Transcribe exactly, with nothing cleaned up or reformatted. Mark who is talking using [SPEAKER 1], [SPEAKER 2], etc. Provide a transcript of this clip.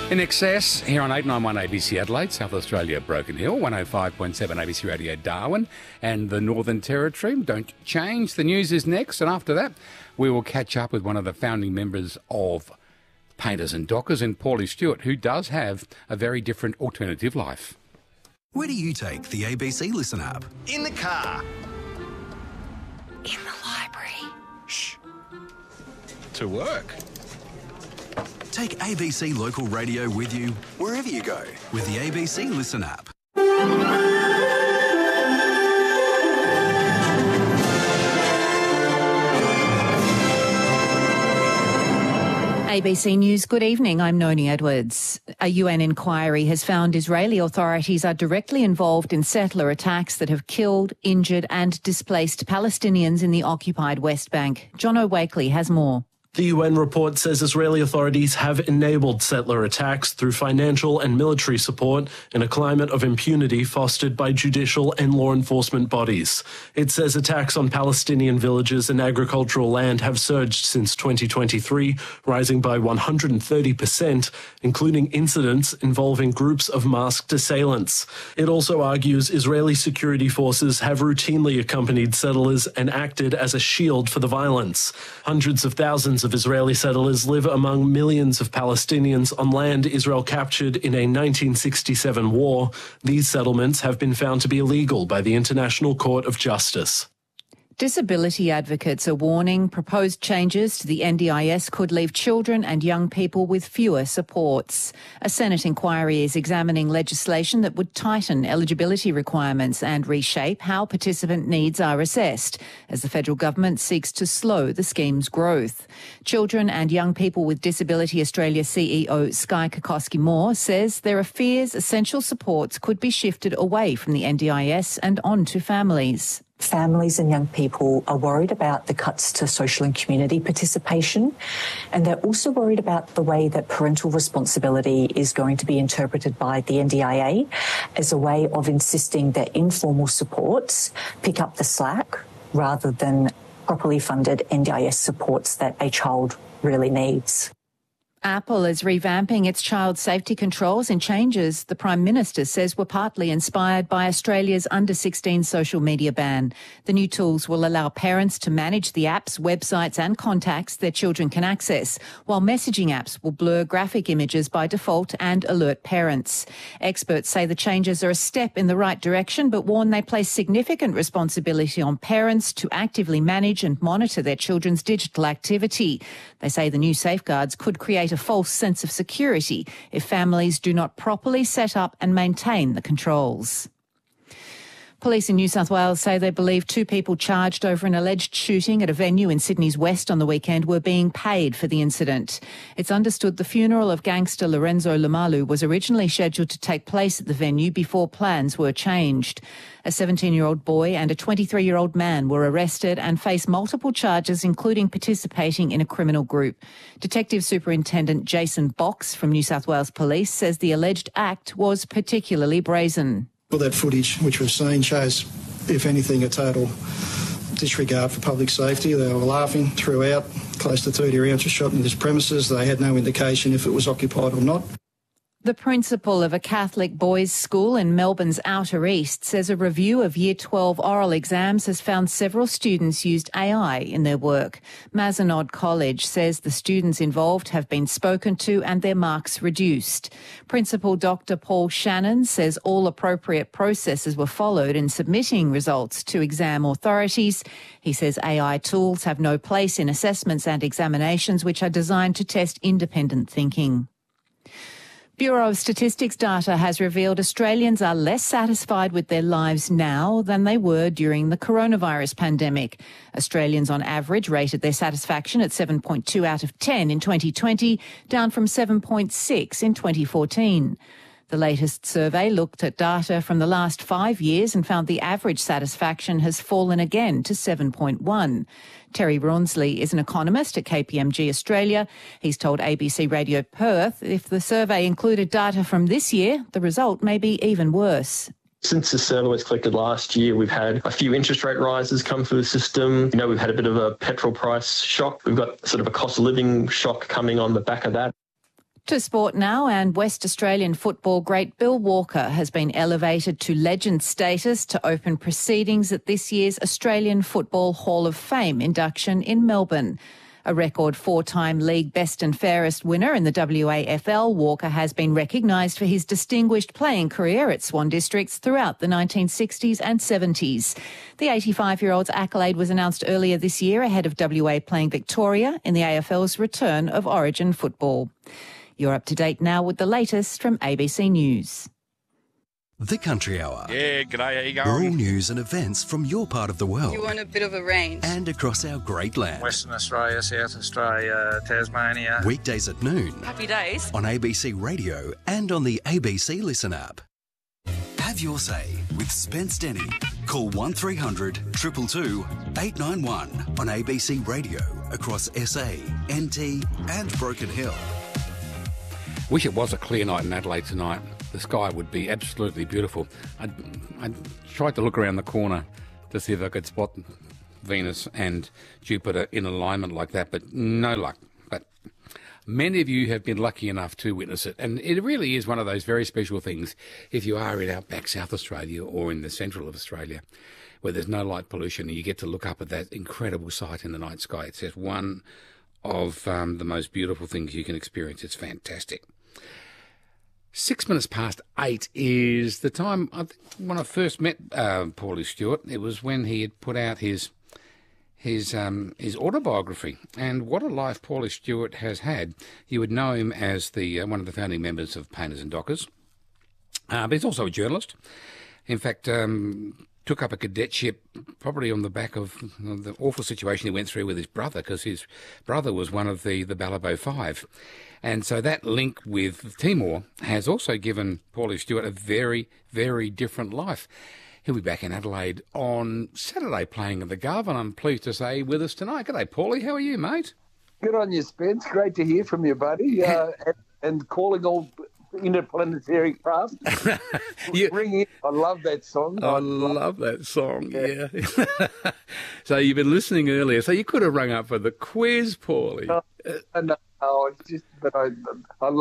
[SPEAKER 1] In excess, here on eight ninety-one A B C Adelaide, South Australia, Broken Hill, one oh five point seven A B C Radio Darwin and the Northern Territory. Don't change, the news is next, and after that we will catch up with one of the founding members of Painters and Dockers and Paulie Stewart, who does have a very different alternative life.
[SPEAKER 2] Where do you take the A B C Listen app?
[SPEAKER 3] In the car.
[SPEAKER 4] In the library.
[SPEAKER 3] Shh. To work.
[SPEAKER 2] Take A B C Local Radio with you wherever you go with the A B C Listen app.
[SPEAKER 4] A B C News, good evening. I'm Noni Edwards. A U N inquiry has found Israeli authorities are directly involved in settler attacks that have killed, injured and displaced Palestinians in the occupied West Bank. John O'Wakely has more.
[SPEAKER 5] The U N report says Israeli authorities have enabled settler attacks through financial and military support in a climate of impunity fostered by judicial and law enforcement bodies. It says attacks on Palestinian villages and agricultural land have surged since twenty twenty-three, rising by one hundred thirty percent, including incidents involving groups of masked assailants. It also argues Israeli security forces have routinely accompanied settlers and acted as a shield for the violence. Hundreds of thousands of Israeli settlers live among millions of Palestinians on land Israel captured in a nineteen sixty-seven war. These settlements have been found to be illegal by the International Court of Justice.
[SPEAKER 4] Disability advocates are warning proposed changes to the N D I S could leave children and young people with fewer supports. A Senate inquiry is examining legislation that would tighten eligibility requirements and reshape how participant needs are assessed as the federal government seeks to slow the scheme's growth. Children and Young People with Disability Australia C E O Skye Kokoski-Moore says there are fears essential supports could be shifted away from the N D I S and onto families.
[SPEAKER 6] Families and young people are worried about the cuts to social and community participation, and they're also worried about the way that parental responsibility is going to be interpreted by the N D I A as a way of insisting that informal supports pick up the slack rather than properly funded N D I S supports that a child really needs.
[SPEAKER 4] Apple is revamping its child safety controls in changes the Prime Minister says were partly inspired by Australia's under sixteen social media ban. The new tools will allow parents to manage the apps, websites and contacts their children can access, while messaging apps will blur graphic images by default and alert parents. Experts say the changes are a step in the right direction, but warn they place significant responsibility on parents to actively manage and monitor their children's digital activity. They say the new safeguards could create a false sense of security if families do not properly set up and maintain the controls. Police in New South Wales say they believe two people charged over an alleged shooting at a venue in Sydney's West on the weekend were being paid for the incident. It's understood the funeral of gangster Lorenzo Lamalu was originally scheduled to take place at the venue before plans were changed. A seventeen-year-old boy and a twenty-three-year-old man were arrested and face multiple charges, including participating in a criminal group. Detective Superintendent Jason Box from New South Wales Police says the alleged act was particularly brazen.
[SPEAKER 7] Well, that footage which we've seen shows, if anything, a total disregard for public safety. They were laughing throughout. Close to thirty rounds were shot in this premises. They had no indication if it was occupied or not.
[SPEAKER 4] The principal of a Catholic boys' school in Melbourne's Outer East says a review of Year twelve oral exams has found several students used A I in their work. Mazenod College says the students involved have been spoken to and their marks reduced. Principal Doctor Paul Shannon says all appropriate processes were followed in submitting results to exam authorities. He says A I tools have no place in assessments and examinations which are designed to test independent thinking. Bureau of Statistics data has revealed Australians are less satisfied with their lives now than they were during the coronavirus pandemic. Australians on average rated their satisfaction at seven point two out of ten in twenty twenty, down from seven point six in twenty fourteen. The latest survey looked at data from the last five years and found the average satisfaction has fallen again to seven point one. Terry Rawnsley is an economist at K P M G Australia. He's told A B C Radio Perth if the survey included data from this year, the result may be even worse.
[SPEAKER 8] Since the survey was collected last year, we've had a few interest rate rises come through the system. You know, we've had a bit of a petrol price shock. We've got sort of a cost of living shock coming on the back of that.
[SPEAKER 4] To sport now, and West Australian football great Bill Walker has been elevated to legend status to open proceedings at this year's Australian Football Hall of Fame induction in Melbourne. A record four-time league best and fairest winner in the W A F L, Walker has been recognised for his distinguished playing career at Swan Districts throughout the nineteen sixties and seventies. The eighty-five-year-old's accolade was announced earlier this year ahead of W A playing Victoria in the A F L's return of Origin football. You're up to date now with the latest from A B C News.
[SPEAKER 2] The Country Hour.
[SPEAKER 3] Yeah, g'day, how you going?
[SPEAKER 2] Rural news and events from your part of the world.
[SPEAKER 9] You want a bit of a range.
[SPEAKER 2] And across our great land.
[SPEAKER 10] Western Australia, South Australia, Tasmania.
[SPEAKER 2] Weekdays at noon.
[SPEAKER 9] Happy days.
[SPEAKER 2] On A B C Radio and on the A B C Listen app. Have your say with Spence Denny. Call one three hundred two two two eight nine one on A B C Radio across S A, N T and Broken Hill.
[SPEAKER 1] Wish it was a clear night in Adelaide tonight. The sky would be absolutely beautiful. I I tried to look around the corner to see if I could spot Venus and Jupiter in alignment like that, but no luck. But many of you have been lucky enough to witness it, and it really is one of those very special things if you are in outback South Australia or in the central of Australia, where there's no light pollution, and you get to look up at that incredible sight in the night sky. It's just one of um, the most beautiful things you can experience. It's fantastic. Six minutes past eight is the time I think when I first met uh, Paulie Stewart. It was when he had put out his his um, his autobiography, and what a life Paulie Stewart has had. You would know him as the uh, one of the founding members of Painters and Dockers, uh, but he's also a journalist. In fact, um, took up a cadetship probably on the back of the awful situation he went through with his brother, because his brother was one of the the Ballabo Five. And so that link with Timor has also given Paulie Stewart a very, very different life. He'll be back in Adelaide on Saturday playing at the Gov, and I'm pleased to say with us tonight. G'day, Paulie. How are you, mate?
[SPEAKER 11] Good on you, Spence. Great to hear from you, buddy. Uh, and, and calling all interplanetary craft.
[SPEAKER 1] you,
[SPEAKER 11] Ring in. I love that song.
[SPEAKER 1] I, I love, love that song, yeah. yeah. So you've been listening earlier, so you could have rung up for the quiz, Paulie.
[SPEAKER 11] No, no, no, it's just that I, I love